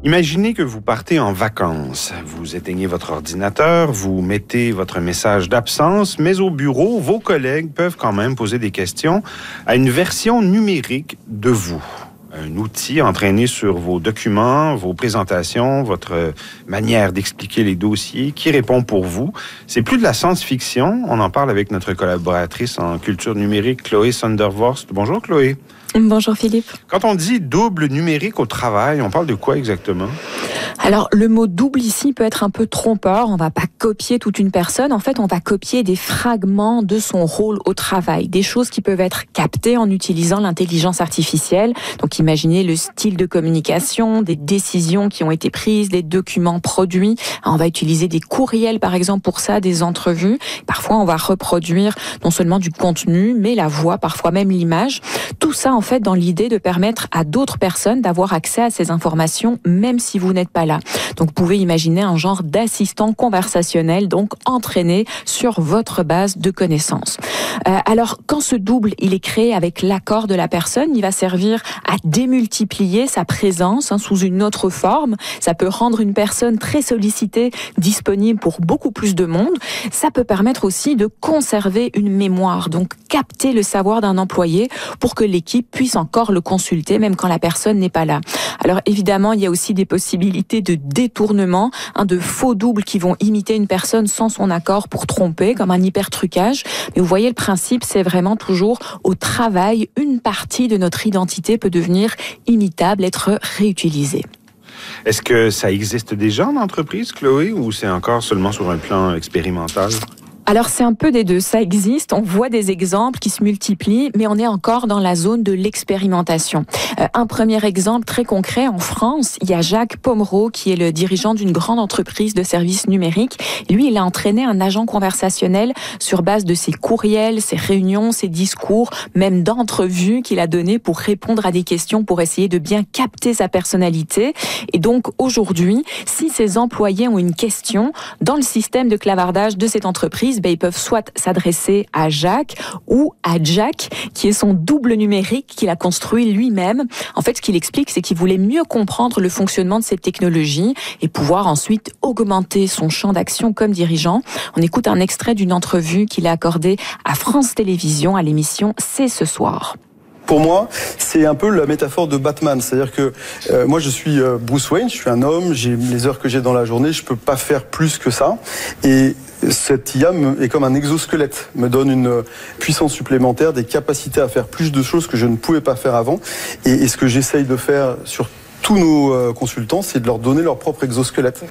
Imaginez que vous partez en vacances. Vous éteignez votre ordinateur, vous mettez votre message d'absence, mais au bureau, vos collègues peuvent quand même poser des questions à une version numérique de vous. Un outil entraîné sur vos documents, vos présentations, votre manière d'expliquer les dossiers, qui répond pour vous. C'est plus de la science-fiction. On en parle avec notre collaboratrice en culture numérique, Chloé Sondervorst. Bonjour, Chloé. Bonjour Philippe. Quand on dit double numérique au travail, on parle de quoi exactement? Alors, le mot double ici peut être un peu trompeur. On va pas copier toute une personne. En fait, on va copier des fragments de son rôle au travail. Des choses qui peuvent être captées en utilisant l'intelligence artificielle. Donc, imaginez le style de communication, des décisions qui ont été prises, des documents produits. On va utiliser des courriels, par exemple, pour ça, des entrevues. Parfois, on va reproduire non seulement du contenu, mais la voix, parfois même l'image. Tout ça, en fait, dans l'idée de permettre à d'autres personnes d'avoir accès à ces informations, même si vous n'êtes pas là. Donc, vous pouvez imaginer un genre d'assistant conversationnel, donc entraîné sur votre base de connaissances. Alors, quand ce double, il est créé avec l'accord de la personne, il va servir à démultiplier sa présence sous une autre forme. Ça peut rendre une personne très sollicitée disponible pour beaucoup plus de monde. Ça peut permettre aussi de conserver une mémoire, donc capter le savoir d'un employé pour que l'équipe puisse encore le consulter, même quand la personne n'est pas là. Alors, évidemment, il y a aussi des possibilités de détournement, de faux doubles qui vont imiter une personne sans son accord pour tromper, comme un hypertrucage. Mais vous voyez, le principe, c'est vraiment toujours au travail, une partie de notre identité peut devenir imitable, être réutilisée. Est-ce que ça existe déjà en entreprise, Chloé, ou c'est encore seulement sur un plan expérimental? Alors, c'est un peu des deux. Ça existe, on voit des exemples qui se multiplient, mais on est encore dans la zone de l'expérimentation. Un premier exemple très concret, en France, il y a Jacques Pomereau, qui est le dirigeant d'une grande entreprise de services numériques. Lui, il a entraîné un agent conversationnel sur base de ses courriels, ses réunions, ses discours, même d'entrevues qu'il a données pour répondre à des questions, pour essayer de bien capter sa personnalité. Et donc, aujourd'hui, si ses employés ont une question, dans le système de clavardage de cette entreprise, ils peuvent soit s'adresser à Jacques ou à Jack, qui est son double numérique qu'il a construit lui-même. En fait, ce qu'il explique, c'est qu'il voulait mieux comprendre le fonctionnement de cette technologie et pouvoir ensuite augmenter son champ d'action comme dirigeant. On écoute un extrait d'une entrevue qu'il a accordée à France Télévisions à l'émission C'est ce soir. Pour moi, c'est un peu la métaphore de Batman. C'est-à-dire que moi, je suis Bruce Wayne, je suis un homme, j'ai les heures que j'ai dans la journée, je peux pas faire plus que ça. Et cette IA est comme un exosquelette, me donne une puissance supplémentaire, des capacités à faire plus de choses que je ne pouvais pas faire avant. Et ce que j'essaye de faire sur tous nos consultants, c'est de leur donner leur propre exosquelette.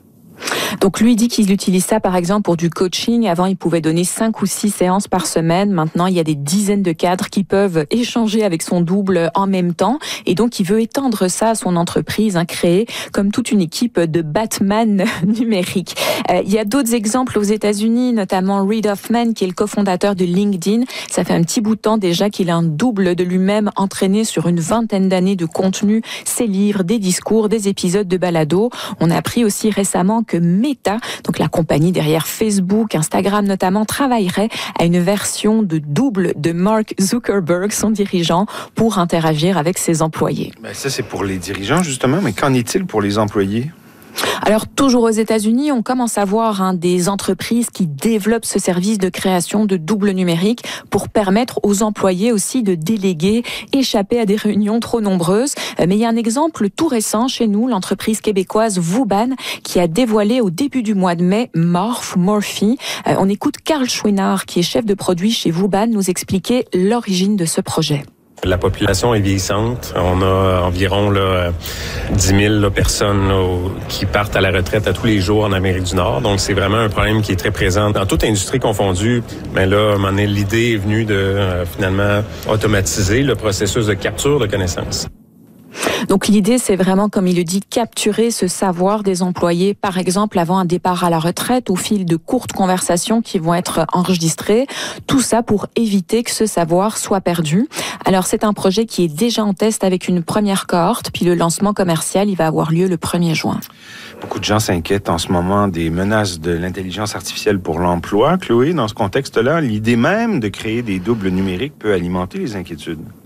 Donc lui dit qu'il utilise ça par exemple pour du coaching. Avant, il pouvait donner 5 ou 6 séances par semaine. Maintenant, il y a des dizaines de cadres qui peuvent échanger avec son double en même temps. Et donc, il veut étendre ça à son entreprise, créer comme toute une équipe de Batman numérique. Il y a d'autres exemples aux États-Unis, notamment Reid Hoffman, qui est le cofondateur de LinkedIn. Ça fait un petit bout de temps déjà qu'il a un double de lui-même entraîné sur une 20aine d'années de contenu, ses livres, des discours, des épisodes de balado. On a appris aussi récemment que Meta, donc la compagnie derrière Facebook, Instagram notamment, travaillerait à une version de double de Mark Zuckerberg, son dirigeant, pour interagir avec ses employés. Ça, c'est pour les dirigeants, justement, mais qu'en est-il pour les employés? Alors, toujours aux États-Unis, on commence à voir des entreprises qui développent ce service de création de double numérique pour permettre aux employés aussi de déléguer, échapper à des réunions trop nombreuses. Mais il y a un exemple tout récent chez nous, l'entreprise québécoise Wooban, qui a dévoilé au début du mois de mai Morphy. On écoute Carl Chouinard, qui est chef de produit chez Wooban, nous expliquer l'origine de ce projet. La population est vieillissante. On a environ 10 000 personnes qui partent à la retraite à tous les jours en Amérique du Nord. Donc, c'est vraiment un problème qui est très présent dans toute industrie confondue. Mais là, à un moment donné, l'idée est venue de finalement automatiser le processus de capture de connaissances. Donc l'idée, c'est vraiment, comme il le dit, capturer ce savoir des employés, par exemple avant un départ à la retraite, au fil de courtes conversations qui vont être enregistrées. Tout ça pour éviter que ce savoir soit perdu. Alors c'est un projet qui est déjà en test avec une première cohorte, puis le lancement commercial, il va avoir lieu le 1er juin. Beaucoup de gens s'inquiètent en ce moment des menaces de l'intelligence artificielle pour l'emploi. Chloé, dans ce contexte-là, l'idée même de créer des doubles numériques peut alimenter les inquiétudes.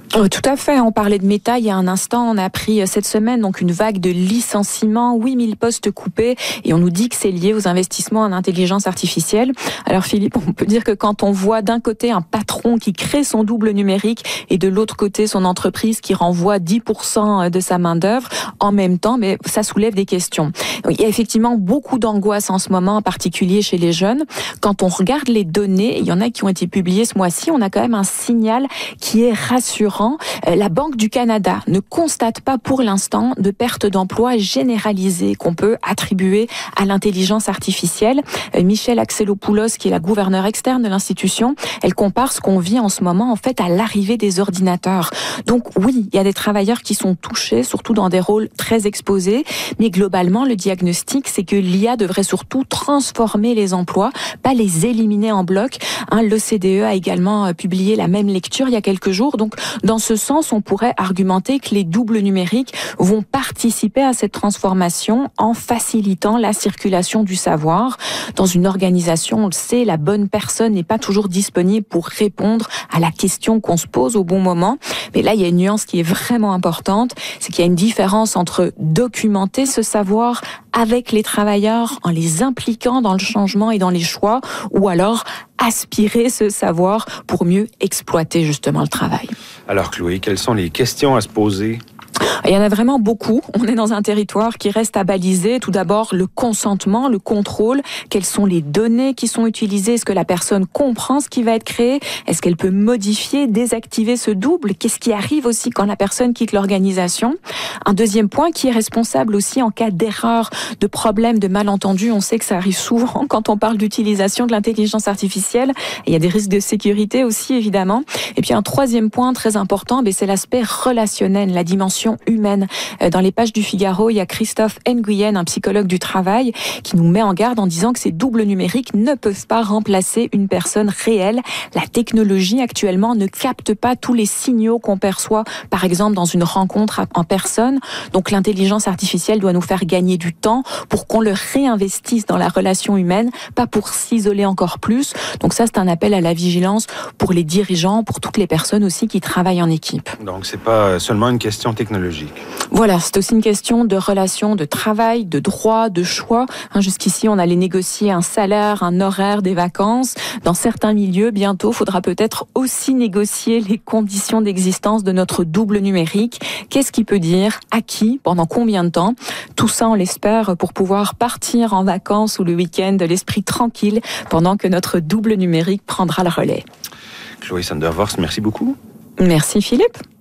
Tout à fait. On parlait de Meta il y a un instant. On a appris cette semaine donc une vague de licenciements, 8000 postes coupés, et on nous dit que c'est lié aux investissements en intelligence artificielle. Alors Philippe, on peut dire que quand on voit d'un côté un patron qui crée son double numérique et de l'autre côté son entreprise qui renvoie 10% de sa main-d'œuvre en même temps, mais ça soulève des questions. Il y a effectivement beaucoup d'angoisse en ce moment, en particulier chez les jeunes. Quand on regarde les données, il y en a qui ont été publiées ce mois-ci, on a quand même un signal qui est rassurant. La Banque du Canada ne constate pas pour l'instant de perte d'emploi généralisée qu'on peut attribuer à l'intelligence artificielle. Michelle Axelopoulos, qui est la gouverneure externe de l'institution, elle compare ce qu'on vit en ce moment en fait à l'arrivée des ordinateurs. Donc oui, il y a des travailleurs qui sont touchés, surtout dans des rôles très exposés, mais globalement le diagnostic c'est que l'IA devrait surtout transformer les emplois, pas les éliminer en bloc. L'OCDE a également publié la même lecture il y a quelques jours. Donc dans ce sens, on pourrait argumenter que les doubles numériques vont participer à cette transformation en facilitant la circulation du savoir. Dans une organisation, on le sait, la bonne personne n'est pas toujours disponible pour répondre à la question qu'on se pose au bon moment. Mais là, il y a une nuance qui est vraiment importante, c'est qu'il y a une différence entre documenter ce savoir avec les travailleurs en les impliquant dans le changement et dans les choix, ou alors aspirer ce savoir pour mieux exploiter justement le travail. Alors Chloé, quelles sont les questions à se poser? Il y en a vraiment beaucoup. On est dans un territoire qui reste à baliser. Tout d'abord, le consentement, le contrôle. Quelles sont les données qui sont utilisées? Est-ce que la personne comprend ce qui va être créé? Est-ce qu'elle peut modifier, désactiver ce double? Qu'est-ce qui arrive aussi quand la personne quitte l'organisation? Un deuxième point, qui est responsable aussi en cas d'erreur, de problème, de malentendu? On sait que ça arrive souvent quand on parle d'utilisation de l'intelligence artificielle. Et il y a des risques de sécurité aussi, évidemment. Et puis un troisième point très important, c'est l'aspect relationnel, la dimension humaine. Dans les pages du Figaro, il y a Christophe Nguyen, un psychologue du travail, qui nous met en garde en disant que ces doubles numériques ne peuvent pas remplacer une personne réelle. La technologie actuellement ne capte pas tous les signaux qu'on perçoit, par exemple dans une rencontre en personne. Donc l'intelligence artificielle doit nous faire gagner du temps pour qu'on le réinvestisse dans la relation humaine, pas pour s'isoler encore plus. Donc ça, c'est un appel à la vigilance pour les dirigeants, pour toutes les personnes aussi qui travaillent en équipe. Donc c'est pas seulement une question technologique. Voilà, c'est aussi une question de relations, de travail, de droit, de choix. Jusqu'ici, on allait négocier un salaire, un horaire, des vacances. Dans certains milieux, bientôt, faudra peut-être aussi négocier les conditions d'existence de notre double numérique. Qu'est-ce qu'il peut dire? À qui? Pendant combien de temps? Tout ça, on l'espère, pour pouvoir partir en vacances ou le week-end, l'esprit tranquille, pendant que notre double numérique prendra le relais. Chloé Sandervorst, merci beaucoup. Merci Philippe.